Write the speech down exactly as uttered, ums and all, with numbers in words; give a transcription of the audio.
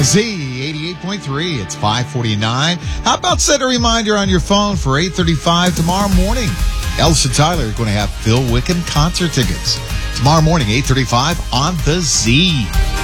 Z eighty-eight point three. It's five forty-nine. How about set a reminder on your phone for eight thirty-five tomorrow morning? Elsa Tyler is going to have Phil Wickham concert tickets tomorrow morning, eight thirty-five on the Z.